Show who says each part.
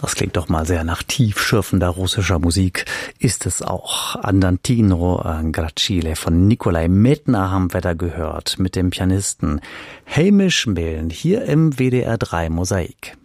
Speaker 1: Das klingt doch mal sehr nach tiefschürfender russischer Musik. Ist es auch. Andantino Gracile von Nikolai Medtner haben wir da gehört mit dem Pianisten Hamish Milne hier im WDR 3 Mosaik.